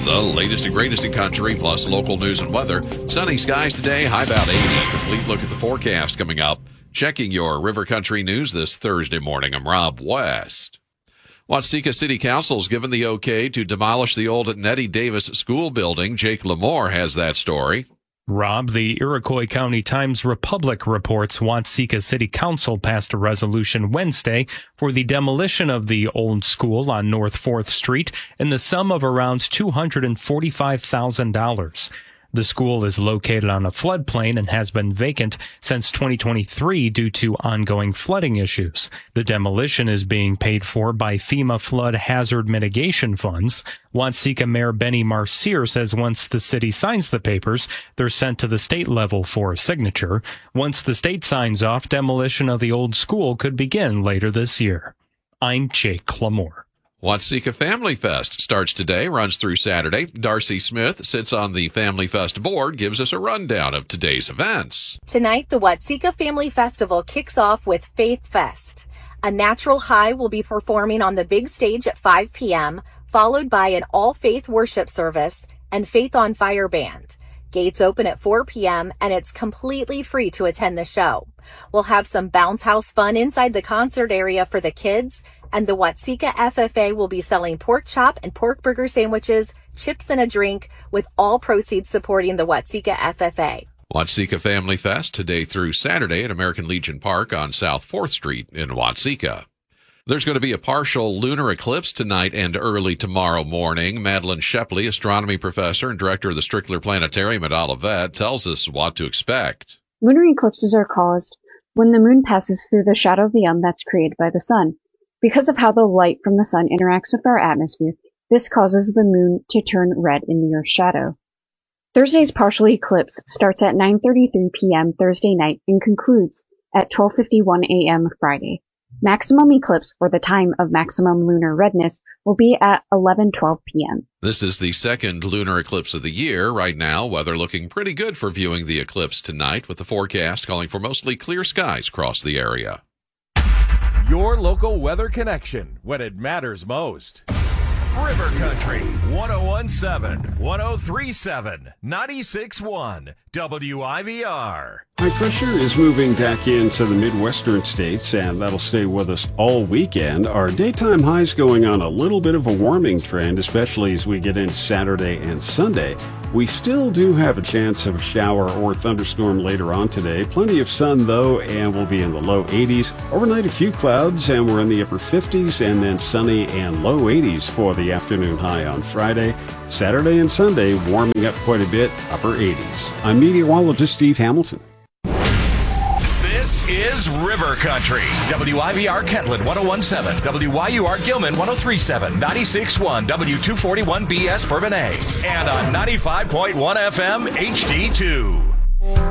the latest and greatest in country, plus local news and weather. Sunny skies today, high about 80. Complete look at the forecast coming up. Checking your River Country news this Thursday morning. I'm Rob West. Watseka City Council's given the okay to demolish the old Nettie Davis School building. Jake Lamore has that story. Rob, the Iroquois County Times-Republic reports Watseka City Council passed a resolution Wednesday for the demolition of the old school on North 4th Street in the sum of around $245,000. The school is located on a floodplain and has been vacant since 2023 due to ongoing flooding issues. The demolition is being paid for by FEMA flood hazard mitigation funds. Watseka Mayor Benny Marcier says once the city signs the papers, they're sent to the state level for a signature. Once the state signs off, demolition of the old school could begin later this year. I'm Jake Lamore. Watseka Family Fest starts today, runs through Saturday. Darcy Smith sits on the Family Fest board, gives us a rundown of today's events. Tonight, the Watseka Family Festival kicks off with Faith Fest. A Natural High will be performing on the big stage at 5 p.m., followed by an all-faith worship service and Faith on Fire band. Gates open at 4 p.m., and it's completely free to attend the show. We'll have some bounce house fun inside the concert area for the kids, and the Watseka FFA will be selling pork chop and pork burger sandwiches, chips, and a drink, with all proceeds supporting the Watseka FFA. Watseka Family Fest today through Saturday at American Legion Park on South 4th Street in Watseka. There's going to be a partial lunar eclipse tonight and early tomorrow morning. Madeline Shepley, astronomy professor and director of the Strickler Planetarium at Olivet, tells us what to expect. Lunar eclipses are caused when the moon passes through the shadow of the that's created by the sun. Because of how the light from the sun interacts with our atmosphere, this causes the moon to turn red in the Earth's shadow. Thursday's partial eclipse starts at 9:33 p.m. Thursday night and concludes at 12:51 a.m. Friday. Maximum eclipse, or the time of maximum lunar redness, will be at 11:12 p.m. This is the second lunar eclipse of the year. Right now, weather looking pretty good for viewing the eclipse tonight, with the forecast calling for mostly clear skies across the area. Your local weather connection when it matters most. River Country, 101.7, 103.7, 96.1, WIVR. High pressure is moving back into the Midwestern states, and that'll stay with us all weekend. Our daytime highs going on a little bit of a warming trend, especially as we get into Saturday and Sunday. We still do have a chance of a shower or thunderstorm later on today. Plenty of sun, though, and we'll be in the low 80s. Overnight, a few clouds, and we're in the upper 50s, and then sunny and low 80s for the afternoon high on Friday. Saturday and Sunday, warming up quite a bit, upper 80s. I'm meteorologist Steve Hamilton. This is River Country. WIVR Kentland 101.7, WYUR Gilman 103.7, 96.1, W241BS Bourbonnais, and on 95.1 FM HD2.